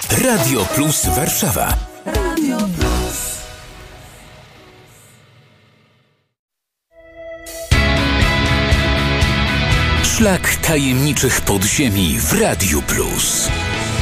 Radio Plus Warszawa. Radio Plus. Szlak tajemniczych podziemi w Radiu Plus.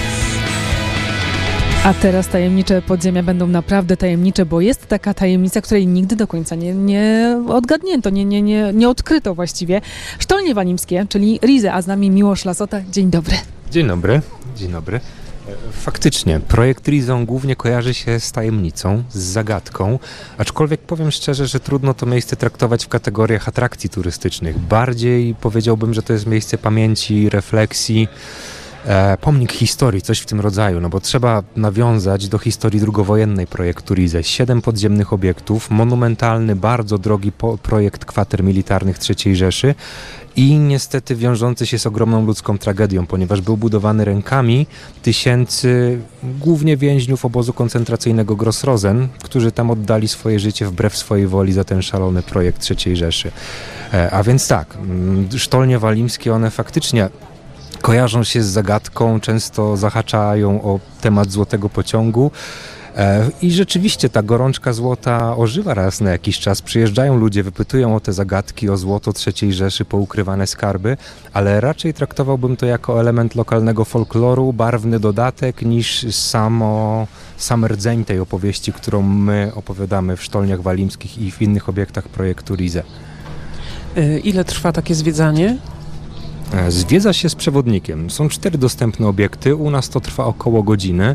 A teraz tajemnicze podziemia będą naprawdę tajemnicze, bo jest taka tajemnica, której nigdy do końca nie odgadnięto, nie odkryto właściwie. Sztolnie walimskie, czyli Rize, a z nami Miłosz Lasota. Dzień dobry. Dzień dobry. Dzień dobry. Faktycznie, projekt Rizą głównie kojarzy się z tajemnicą, z zagadką, aczkolwiek powiem szczerze, że trudno to miejsce traktować w kategoriach atrakcji turystycznych. Bardziej powiedziałbym, że to jest miejsce pamięci, refleksji, pomnik historii, coś w tym rodzaju, no bo trzeba nawiązać do historii drugowojennej projektu Rize. 7 podziemnych obiektów, monumentalny, bardzo drogi projekt kwater militarnych III Rzeszy i niestety wiążący się z ogromną ludzką tragedią, ponieważ był budowany rękami tysięcy głównie więźniów obozu koncentracyjnego Gross-Rosen, którzy tam oddali swoje życie wbrew swojej woli za ten szalony projekt III Rzeszy. A więc tak, sztolnie walimskie, one faktycznie kojarzą się z zagadką, często zahaczają o temat złotego pociągu i rzeczywiście ta gorączka złota ożywa raz na jakiś czas. Przyjeżdżają ludzie, wypytują o te zagadki, o złoto III Rzeszy, poukrywane skarby, ale raczej traktowałbym to jako element lokalnego folkloru, barwny dodatek niż sam rdzeń tej opowieści, którą my opowiadamy w sztolniach walimskich i w innych obiektach projektu Rize. Ile trwa takie zwiedzanie? Zwiedza się z przewodnikiem. Są 4 dostępne obiekty. U nas to trwa około godziny.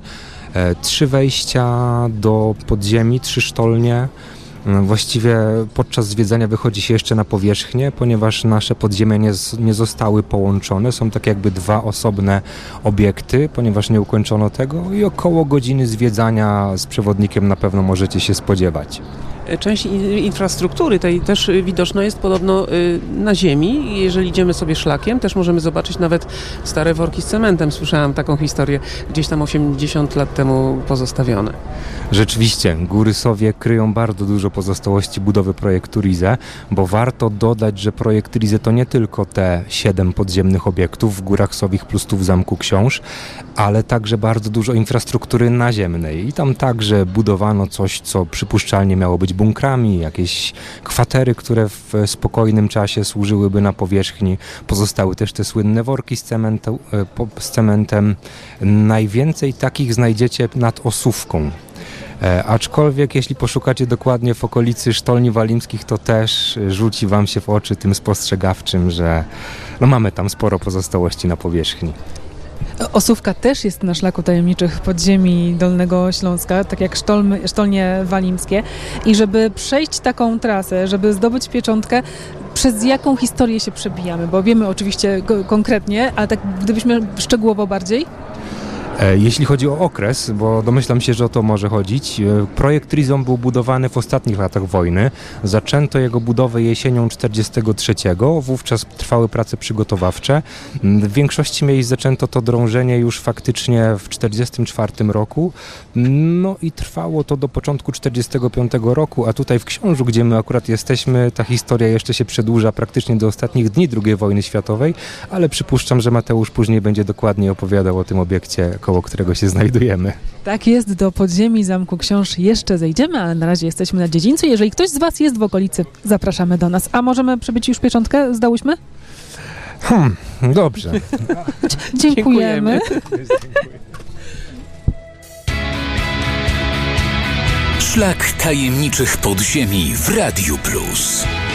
3 wejścia do podziemi, 3 sztolnie. Właściwie podczas zwiedzania wychodzi się jeszcze na powierzchnię, ponieważ nasze podziemia nie zostały połączone. Są tak jakby 2 osobne obiekty, ponieważ nie ukończono tego i około godziny zwiedzania z przewodnikiem na pewno możecie się spodziewać. Część infrastruktury tej też widoczna jest podobno na ziemi. Jeżeli idziemy sobie szlakiem, też możemy zobaczyć nawet stare worki z cementem. Słyszałam taką historię gdzieś tam 80 lat temu pozostawione. Rzeczywiście, góry Sowie kryją bardzo dużo pozostałości budowy projektu Rize, bo warto dodać, że projekt Rize to nie tylko te 7 podziemnych obiektów w górach Sowich plus tu w Zamku Książ, ale także bardzo dużo infrastruktury naziemnej. I tam także budowano coś, co przypuszczalnie miało być bunkrami, jakieś kwatery, które w spokojnym czasie służyłyby na powierzchni. Pozostały też te słynne worki z cementem. Najwięcej takich znajdziecie nad Osówką. Aczkolwiek jeśli poszukacie dokładnie w okolicy sztolni walimskich, to też rzuci wam się w oczy tym spostrzegawczym, że mamy tam sporo pozostałości na powierzchni. Osówka też jest na szlaku tajemniczych podziemi Dolnego Śląska, tak jak sztolnie walimskie. I żeby przejść taką trasę, żeby zdobyć pieczątkę, przez jaką historię się przebijamy? Bo wiemy oczywiście konkretnie, ale tak gdybyśmy szczegółowo bardziej? Jeśli chodzi o okres, bo domyślam się, że o to może chodzić, projekt Rizą był budowany w ostatnich latach wojny. Zaczęto jego budowę jesienią 1943, wówczas trwały prace przygotowawcze. W większości miejsc zaczęto to drążenie już faktycznie w 1944 roku. No i trwało to do początku 1945 roku, a tutaj w Książu, gdzie my akurat jesteśmy, ta historia jeszcze się przedłuża praktycznie do ostatnich dni II wojny światowej, ale przypuszczam, że Mateusz później będzie dokładniej opowiadał o tym obiekcie, koło którego się znajdujemy. Tak jest, do podziemi Zamku Książ jeszcze zejdziemy, ale na razie jesteśmy na dziedzińcu. Jeżeli ktoś z Was jest w okolicy, zapraszamy do nas. A możemy przebyć już pieczątkę? Zdałyśmy? Dobrze. Dziękujemy. Szlak tajemniczych podziemi w Radiu Plus.